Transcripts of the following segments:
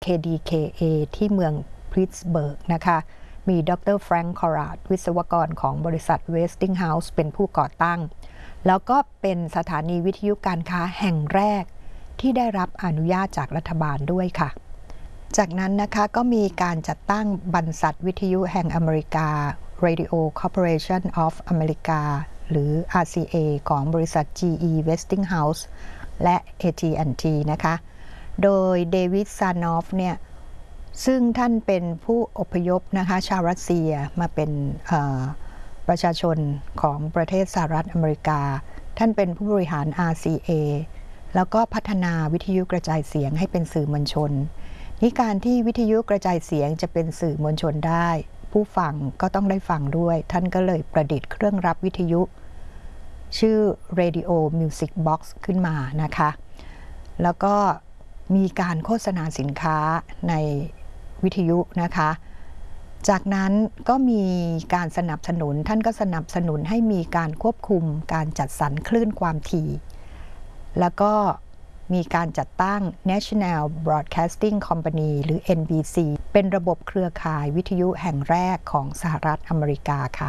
KDKA ที่เมืองพริตซ์เบิร์กนะคะมีดร. แฟรงค์ คอราดวิศวกรของบริษัท Westinghouse เป็นผู้ก่อตั้งแล้วก็เป็นสถานีวิทยุการค้าแห่งแรกที่ได้รับอนุญาตจากรัฐบาลด้วยค่ะจากนั้นนะคะก็มีการจัดตั้งบรรษัทวิทยุแห่งอเมริกา Radio Corporation of America หรือ RCA ของบริษัท GE Westinghouse และ AT&T นะคะโดยเดวิด ซานอฟเนี่ยซึ่งท่านเป็นผู้อพยพนะคะชาวรัสเซียมาเป็นประชาชนของประเทศสหรัฐอเมริกาท่านเป็นผู้บริหาร RCA แล้วก็พัฒนาวิทยุกระจายเสียงให้เป็นสื่อมวลชนนี่การที่วิทยุกระจายเสียงจะเป็นสื่อมวลชนได้ผู้ฟังก็ต้องได้ฟังด้วยท่านก็เลยประดิษฐ์เครื่องรับวิทยุชื่อ Radio Music Box ขึ้นมานะคะแล้วก็มีการโฆษณาสินค้าในวิทยุนะคะจากนั้นก็มีการสนับสนุนท่านก็สนับสนุนให้มีการควบคุมการจัดสรรคลื่นความถี่แล้วก็มีการจัดตั้ง National Broadcasting Company หรือ NBC เป็นระบบเครือข่ายวิทยุแห่งแรกของสหรัฐอเมริกาค่ะ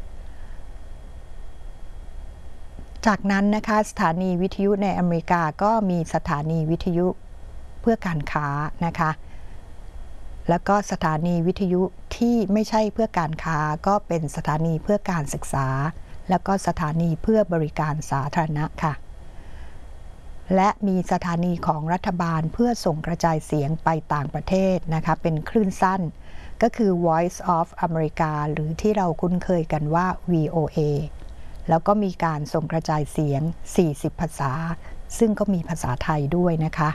จากนั้นนะคะสถานีวิทยุในอเมริกาก็มีสถานีวิทยุเพื่อการค้านะคะแล้วก็สถานีวิทยุที่ไม่ใช่เพื่อการค้าก็เป็นสถานีเพื่อการศึกษาแล้วก็สถานีเพื่อบริการสาธารณะค่ะและมีสถานีของรัฐบาลเพื่อส่งกระจายเสียงไปต่างประเทศนะคะเป็นคลื่นสั้นก็คือ Voice of America หรือที่เราคุ้นเคยกันว่า VOA แล้วก็มีการส่งกระจายเสียง40ภาษาซึ่งก็มีภาษาไทยด้วยนะคะ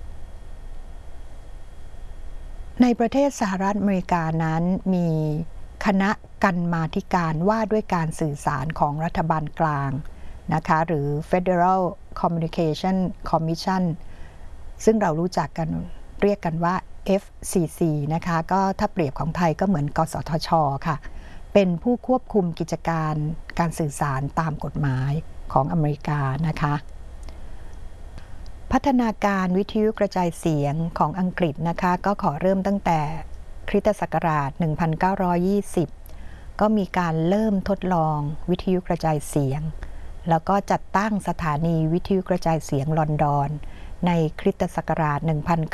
ในประเทศสหรัฐอเมริกานั้นมีคณะกรรมาธิการว่าด้วยการสื่อสารของรัฐบาลกลางนะคะหรือ Federal Communication Commission ซึ่งเรารู้จักกันเรียกกันว่า FCC นะคะก็ถ้าเปรียบของไทยก็เหมือนกสทช.ค่ะเป็นผู้ควบคุมกิจการการสื่อสารตามกฎหมายของอเมริกานะคะพัฒนาการวิทยุกระจายเสียงของอังกฤษนะคะก็ขอเริ่มตั้งแต่คริสตศักราช 1920 ก็มีการเริ่มทดลองวิทยุกระจายเสียงแล้วก็จัดตั้งสถานีวิทยุกระจายเสียงลอนดอนในคริสตศักราช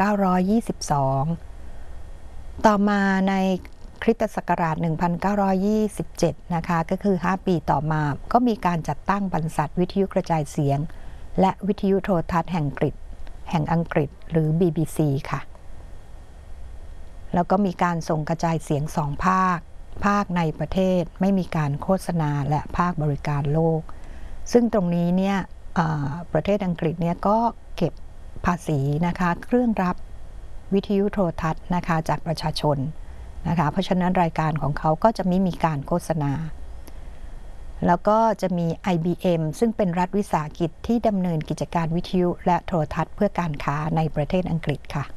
1922 ต่อมาในคริสตศักราช 1927 นะคะก็คือ 5 ปีต่อมาก็มีการจัดตั้งบรรษัทวิทยุกระจายเสียงและวิทยุโทรทัศน์แห่งอังกฤษหรือ BBC ค่ะแล้วก็มีการส่งกระจายเสียง2ภาคในประเทศไม่มีการโฆษณาและภาคบริการโลกซึ่งตรงนี้เนี่ยประเทศอังกฤษเนี่ยก็เก็บภาษีนะคะเครื่องรับวิทยุโทรทัศน์นะคะจากประชาชนนะคะเพราะฉะนั้นรายการของเขาก็จะไม่มีการโฆษณาแล้วก็จะมี IBM ซึ่งเป็นรัฐวิสาหกิจที่ดำเนินกิจการวิทยุและโทรทัศน์เพื่อการค้าในประเทศอังกฤษค่ะ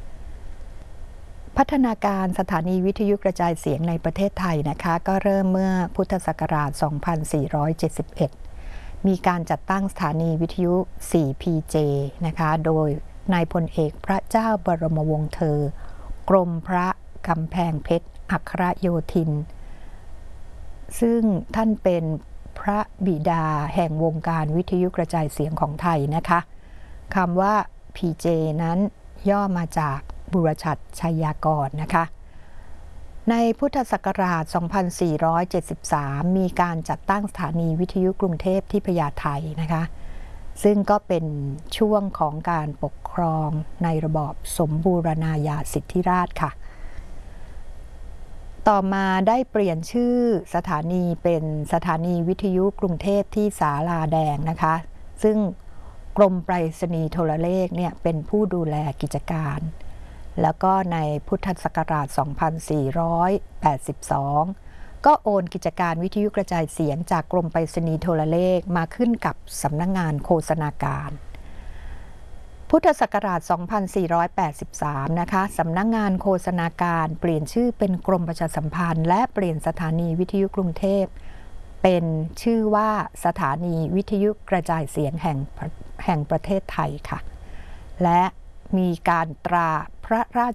พัฒนาการสถานีวิทยุกระจายเสียงในประเทศไทยนะคะก็เริ่มเมื่อพุทธศักราช 2471 มีการจัดตั้งสถานีวิทยุ 4PJ นะคะโดยนายพลเอกพระเจ้าบรมวงศ์เธอกรมพระกำแพงเพชรอัครโยธินซึ่งท่านเป็นพระบิดาแห่งวงการวิทยุกระจายเสียงของไทยนะคะคำว่า PJ นั้นย่อมาจากบุรชัดชัยยากรนะคะในพุทธศักราช 2473 มีการจัดตั้งสถานีวิทยุกรุงเทพที่พญาไทนะคะซึ่งก็เป็นช่วงของการปกครองในระบอบสมบูรณาญาสิทธิราชย์ค่ะต่อมาได้เปลี่ยนชื่อสถานีเป็นสถานีวิทยุกรุงเทพที่ศาลาแดงนะคะซึ่งกรมไปรษณีย์โทรเลขเนี่ยเป็นผู้ดูแลกิจการแล้วก็ในพุทธศักราช 2482 ก็โอนกิจการวิทยุกระจายเสียงจากกรมไปรษณีย์โทรเลขมาขึ้นกับสำนักงานโฆษณาการพุทธศักราช 2483 นะคะสำนักงานโฆษณาการเปลี่ยนชื่อเป็นกรมประชาสัมพันธ์และเปลี่ยนสถานีวิทยุกรุงเทพเป็นชื่อว่าสถานีวิทยุกระจายเสียงแห่งประเทศไทยค่ะและมีการตราพระรา